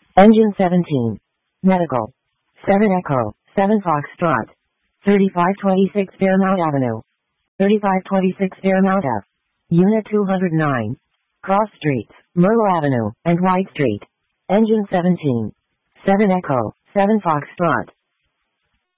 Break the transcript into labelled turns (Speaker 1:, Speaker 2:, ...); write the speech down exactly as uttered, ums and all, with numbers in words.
Speaker 1: Engine seventeen. Medical. seven Echo, seven Foxtrot. thirty-five twenty-six Fairmount Avenue. thirty-five twenty-six Fairmount F. Unit two hundred nine. Cross Streets, Myrtle Avenue, and White Street. Engine seventeen. seven Echo, seven Foxtrot.